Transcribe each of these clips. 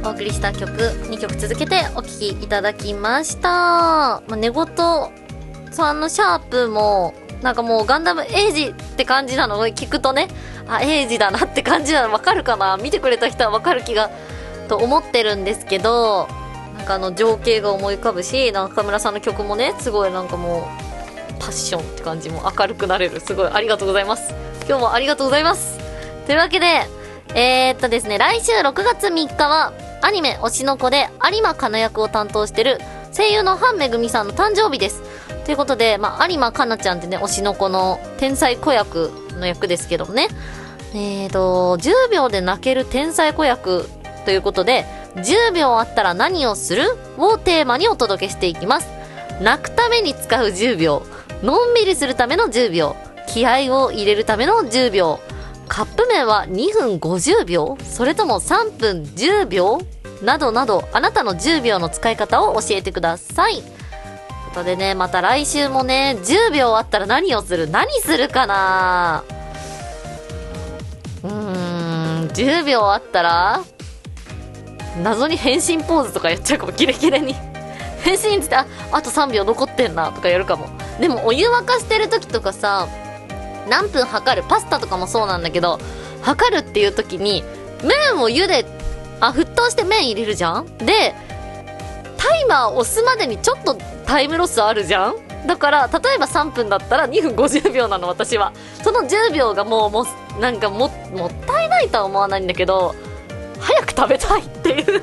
お送りした曲2曲続けてお聴きいただきました。寝言さんのシャープもなんかもうガンダムエイジって感じなのを聞くとね、あ、エイジだなって感じなの分かるかな。見てくれた人は分かる気がと思ってるんですけど、なんか情景が思い浮かぶし、中村さんの曲もねすごいなんかもうパッションって感じも明るくなれる。すごいありがとうございます。今日もありがとうございます。というわけでですね、来週6月3日はアニメ推しの子で有馬かな役を担当してる声優のハンめぐみさんの誕生日です。ということで、有馬かなちゃんってね、推しの子の天才子役の役ですけどもね、10秒で泣ける天才子役ということで、10秒あったら何をするをテーマにお届けしていきます。泣くために使う10秒、のんびりするための10秒、気合を入れるための10秒、カップ麺は2分50秒、それとも3分10秒などなど、あなたの10秒の使い方を教えてください。ということでね、また来週もね、10秒あったら何をする、何するかな。10秒あったら謎に変身ポーズとかやっちゃうかも。キレキレに変身ってあと3秒残ってんなとかやるかも。でもお湯沸かしてる時とかさ、何分測る、パスタとかもそうなんだけど、測るっていう時に麺を茹で沸騰して麺入れるじゃん。でタイマー押すまでにちょっとタイムロスあるじゃん。だから例えば3分だったら2分50秒なの。私はその10秒がもうなんかもったいないとは思わないんだけど、早く食べたいっていう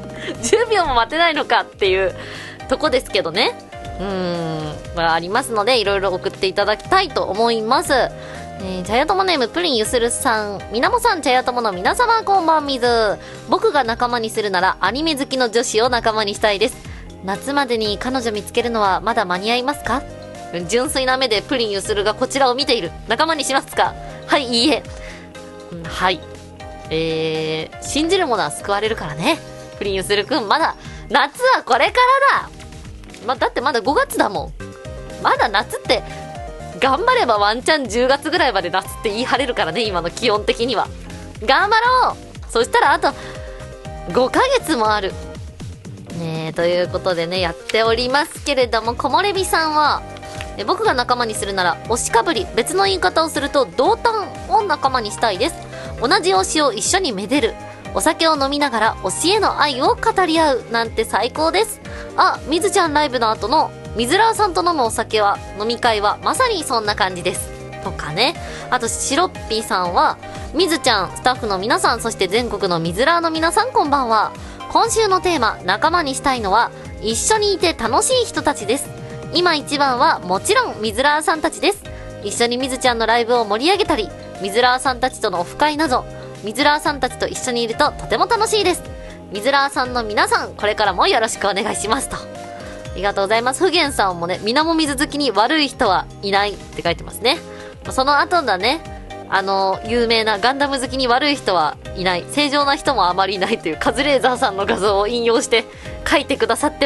10秒も待てないのかっていうとこですけどね。ありますので、いろいろ送っていただきたいと思います。茶屋友ネームプリンゆするさん、みなもさん、茶屋友の皆様こんばんみず。僕が仲間にするならアニメ好きの女子を仲間にしたいです。夏までに彼女見つけるのはまだ間に合いますか。純粋な目でプリンゆするがこちらを見ている。仲間にしますか。はい、いいえ。はい。信じる者は救われるからね。プリンゆするくん、まだ夏はこれからだ。だってまだ5月だもん。まだ夏って頑張ればワンチャン10月ぐらいまで夏って言い張れるからね。今の気温的には頑張ろう。そしたらあと5ヶ月もあるね。ということでね、やっておりますけれども、木漏れ日さんは僕が仲間にするなら推しかぶり、別の言い方をすると同担を仲間にしたいです。同じ推しを一緒にめでる、お酒を飲みながら推しへの愛を語り合うなんて最高です。あ、みずちゃんライブの後のみずらーさんと飲むお酒は、飲み会はまさにそんな感じですとかね。あとシロッピーさんは、みずちゃん、スタッフの皆さん、そして全国のみずらーの皆さんこんばんは。今週のテーマ、仲間にしたいのは一緒にいて楽しい人たちです。今一番はもちろんみずらーさんたちです。一緒にみずちゃんのライブを盛り上げたり、みずらーさんたちとのオフ会など、みずらーさんたちと一緒にいるととても楽しいです。みずらーさんの皆さん、これからもよろしくお願いしますと。ありがとうございます。ふげんさんもね、みなもみず好きに悪い人はいないって書いてますね。その後だね、有名なガンダム好きに悪い人はいない、正常な人もあまりいないというカズレーザーさんの画像を引用して書いてくださって